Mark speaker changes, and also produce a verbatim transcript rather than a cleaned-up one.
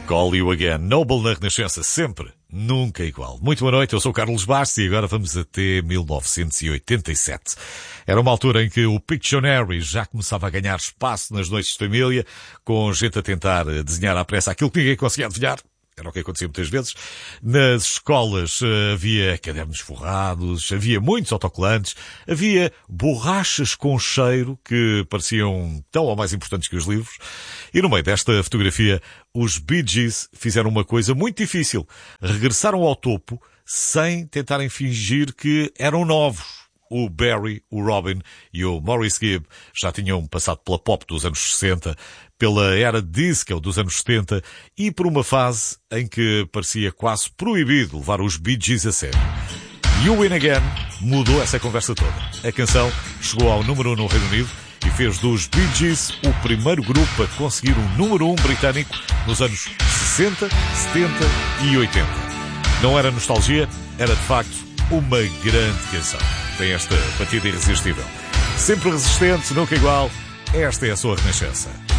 Speaker 1: Call You Again, Noble na Renascença, sempre, nunca igual. Muito boa noite, eu sou o Carlos Bastos e agora vamos até mil novecentos e oitenta e sete. Era uma altura em que o Pictionary já começava a ganhar espaço nas noites de família, com gente a tentar desenhar à pressa aquilo que ninguém conseguia adivinhar. Era o que acontecia muitas vezes. Nas escolas havia cadernos forrados, havia muitos autocolantes, havia borrachas com cheiro que pareciam tão ou mais importantes que os livros. E no meio desta fotografia, os Bee Gees fizeram uma coisa muito difícil. Regressaram ao topo sem tentarem fingir que eram novos. O Barry, o Robin e o Maurice Gibb já tinham passado pela pop dos anos sessenta, pela era disco dos anos setenta e por uma fase em que parecia quase proibido levar os Bee Gees a sério. You Win Again mudou essa conversa toda. A canção chegou ao número um no Reino Unido e fez dos Bee Gees o primeiro grupo a conseguir um número um britânico nos anos sessenta, setenta e oitenta. Não era nostalgia, era de facto uma grande canção. Tem esta batida irresistível. Sempre resistente, nunca igual. Esta é a sua Renascença.